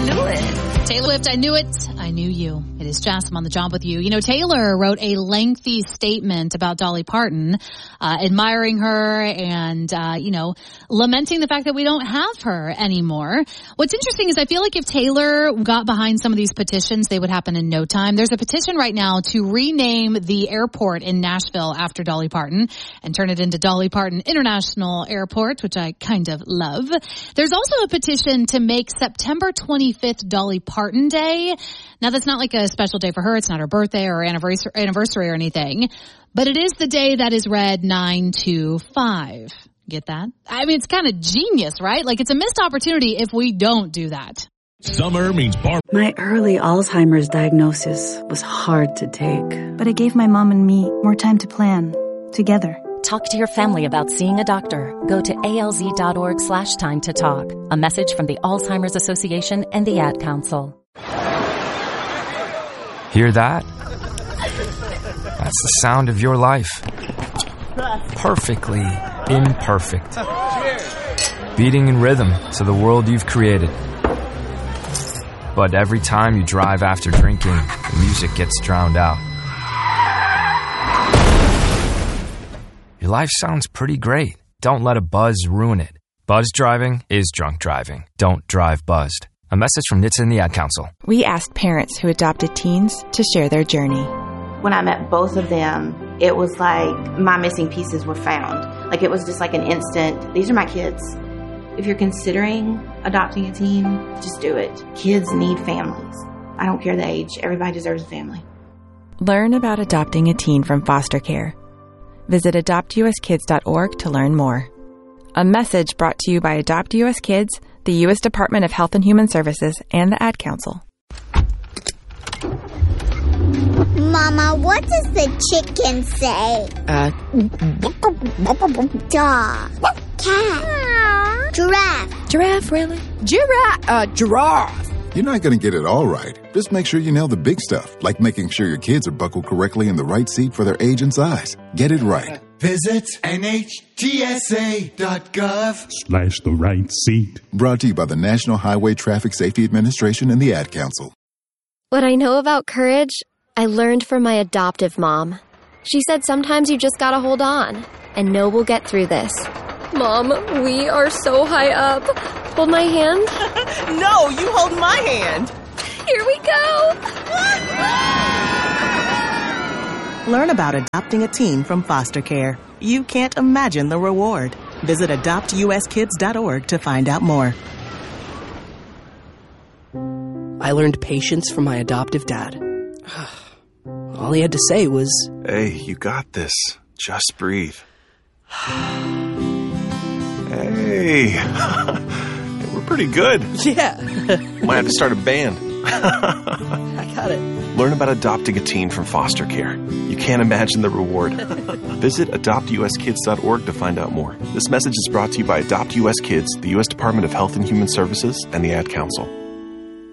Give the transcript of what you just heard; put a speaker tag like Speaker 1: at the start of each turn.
Speaker 1: knew it.
Speaker 2: Taylor Swift, I knew it. I knew you. It is Jess. I'm on the job with you. You know, Taylor wrote a lengthy statement about Dolly Parton, admiring her and, lamenting the fact that we don't have her anymore. What's interesting is I feel like if Taylor got behind some of these petitions, they would happen in no time. There's a petition right now to rename the airport in Nashville after Dolly Parton and turn it into Dolly Parton International Airport, which I kind of love. There's also a petition to make September 25th Dolly Parton Day. Now, that's not like a special day for her. It's not her birthday or anniversary or anything. But it is the day that is read 9-5. Get that? I mean, it's kind of genius, right? Like, it's a missed opportunity if we don't do that.
Speaker 3: Summer means
Speaker 4: My early Alzheimer's diagnosis was hard to take.
Speaker 5: But it gave my mom and me more time to plan, together.
Speaker 6: Talk to your family about seeing a doctor. Go to alz.org/time to talk. A message from the Alzheimer's Association and the Ad Council.
Speaker 7: Hear that? That's the sound of your life. Perfectly imperfect. Beating in rhythm to the world you've created. But every time you drive after drinking, the music gets drowned out. Your life sounds pretty great. Don't let a buzz ruin it. Buzz driving is drunk driving. Don't drive buzzed. A message from NHTSA and the Ad Council.
Speaker 8: We asked parents who adopted teens to share their journey.
Speaker 9: When I met both of them, it was like my missing pieces were found. Like, it was just like an instant, these are my kids. If you're considering adopting a teen, just do it. Kids need families. I don't care the age. Everybody deserves a family.
Speaker 8: Learn about adopting a teen from foster care. Visit adoptuskids.org to learn more. A message brought to you by Adopt U.S. Kids, the U.S. Department of Health and Human Services, and the Ad Council.
Speaker 10: Mama, what does the chicken say? Dog. Cat. Giraffe.
Speaker 8: Giraffe, really?
Speaker 11: Giraffe. You're not going to get it all right. Just make sure you nail the big stuff, like making sure your kids are buckled correctly in the right seat for their age and size. Get it right.
Speaker 12: Visit NHTSA.gov/the right seat.
Speaker 11: Brought to you by the National Highway Traffic Safety Administration and the Ad Council.
Speaker 13: What I know about courage, I learned from my adoptive mom. She said sometimes you just gotta hold on and know we'll get through this. Mom, we are so high up. Hold my hand.
Speaker 14: No, you hold my hand.
Speaker 13: Here we go.
Speaker 14: Learn about adopting a teen from foster care. You can't imagine the reward. Visit adoptuskids.org to find out more.
Speaker 15: I learned patience from my adoptive dad. All he had to say was,
Speaker 16: "Hey, you got this. Just breathe." Hey, we're pretty good.
Speaker 15: Yeah.
Speaker 16: Might have to start a band.
Speaker 15: I got it.
Speaker 16: Learn about adopting a teen from foster care. You can't imagine the reward. Visit adoptuskids.org to find out more. This message is brought to you by Adopt U.S. Kids, the U.S. Department of Health and Human Services, and the Ad Council.